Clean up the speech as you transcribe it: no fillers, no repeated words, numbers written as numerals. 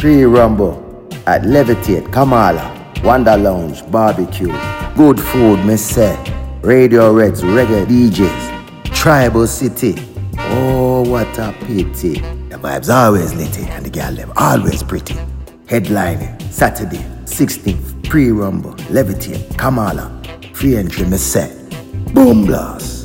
Pre-Rumble at Levitate, Kamala, Wonder Lounge, Barbecue. Good food, me say. Radio Reds, reggae DJs. Tribal City. Oh, what a pity. The vibes always lit and the girl them always pretty. Headlining, Saturday, 16th, Pre-Rumble, Levitate, Kamala. Free entry, me say. Boom blast.